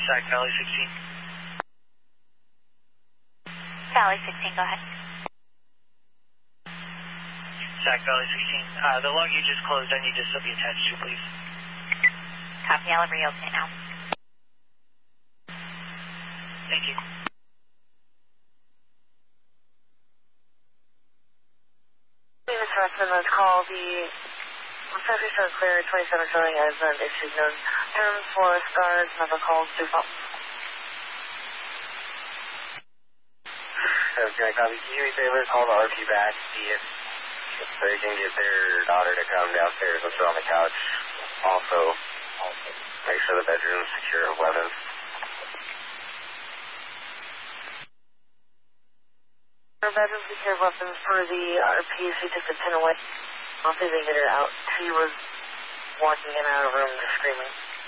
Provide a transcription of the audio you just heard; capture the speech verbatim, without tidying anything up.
Sac Valley sixteen. Valley sixteen, go ahead. Sac Valley sixteen. Uh, the luggage is closed. I need to still be attached to, please. Copy, I'll reopen it now. Thank you. Miss Russman, let's call the Century Sun Clear twenty-seven showing as an issued known terms for scars, number calls to phone. Okay, copy. Can you do me a favor? Call the R P back, see if so they can get their daughter to come downstairs and sit on the couch. Also, make sure the bedroom's secure of weapons. Her bedroom secure of weapons for the R P. She took the pin away. I'll see if they get her out. She was walking in and out of the room just screaming.